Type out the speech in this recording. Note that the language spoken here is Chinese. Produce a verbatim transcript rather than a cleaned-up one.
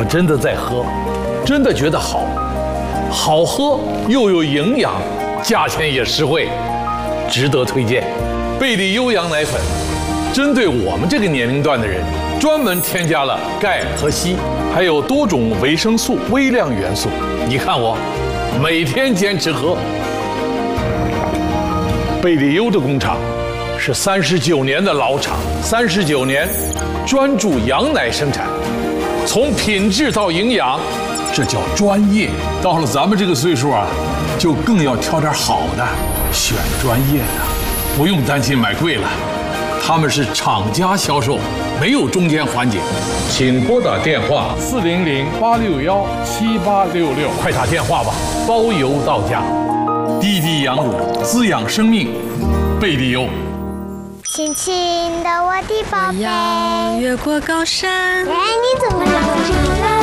们真的在喝，真的觉得好，好喝又有营养，价钱也实惠，值得推荐。贝利优羊奶粉，针对我们这个年龄段的人，专门添加了钙和硒，还有多种维生素、微量元素。你看我，每天坚持喝。贝利优的工厂是三十九年的老厂，三十九年专注羊奶生产，从品质到营养，这叫专业。到了咱们这个岁数啊，就更要挑点好的，选专业的，不用担心买贵了。他们是厂家销售，没有中间环节。请拨打电话四零零八六幺七八六六，快打电话吧，包邮到家。滴滴羊乳滋养生命，贝利优。 轻轻的我的宝贝， 我要越过高山。 哎，你怎么了？